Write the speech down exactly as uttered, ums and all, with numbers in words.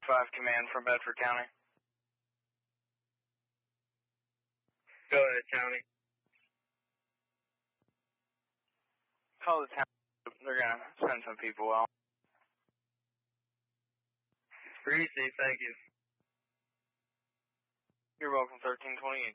five command from Bedford County. Go ahead, County. Call the town. They're going to send some people out. Receive, thank you. You're welcome, thirteen twenty-eight.